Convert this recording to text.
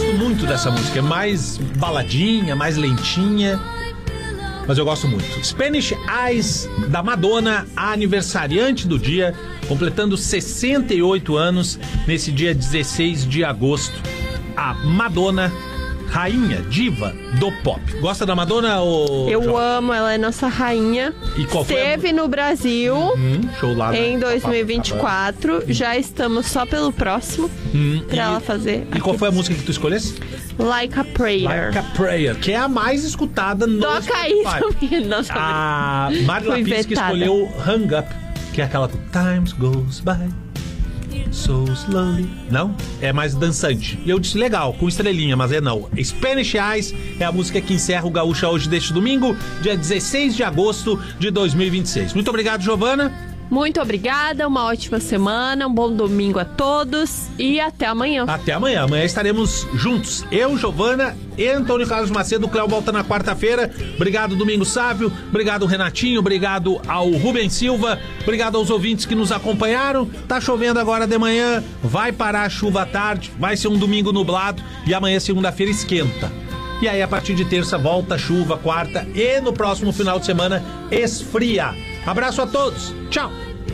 gosto muito dessa música. É mais baladinha, mais lentinha, mas eu gosto muito. Spanish Eyes, da Madonna, a aniversariante do dia, completando 68 anos nesse dia 16 de agosto. A Madonna, rainha, diva do pop. Gosta da Madonna, ou Eu amo, ela é nossa rainha. E qual foi Esteve no Brasil show lá em 2024. Já estamos só pelo próximo pra ela fazer. E qual foi a música que tu escolhesse? Like a Prayer. Like a Prayer, que é a mais escutada no Toca Spotify. isso, menina. A Mari Fui Lapis que vetada. escolheu Hang Up, que é aquela Times Goes By So Slowly. Não? É mais dançante. E eu disse legal, com estrelinha, mas é não. Spanish Eyes é a música que encerra o Gaúcha hoje deste domingo, dia 16 de agosto de 2026. Muito obrigado, Giovana. Muito obrigada, uma ótima semana, um bom domingo a todos e até amanhã. Até amanhã. Amanhã estaremos juntos. Eu, Giovana e Antônio Carlos Macedo. O Cléo volta na quarta-feira. Obrigado, Domingo Sávio. Obrigado, Renatinho. Obrigado ao Rubens Silva. Obrigado aos ouvintes que nos acompanharam. Tá chovendo agora de manhã. Vai parar a chuva à tarde. Vai ser um domingo nublado. E amanhã, segunda-feira, esquenta. E aí, a partir de terça, volta a chuva, quarta. E no próximo final de semana, esfria. Abraço a todos. Tchau.